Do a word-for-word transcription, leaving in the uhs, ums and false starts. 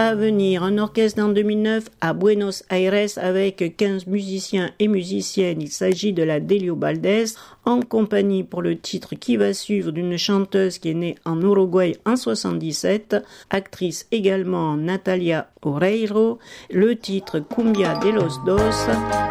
À venir, un orchestre en deux mille neuf à Buenos Aires avec quinze musiciens et musiciennes. Il s'agit de la Delio Valdés, en compagnie pour le titre qui va suivre d'une chanteuse qui est née en Uruguay en soixante-dix-sept, actrice également Natalia Oreiro, le titre Cumbia de los Dos,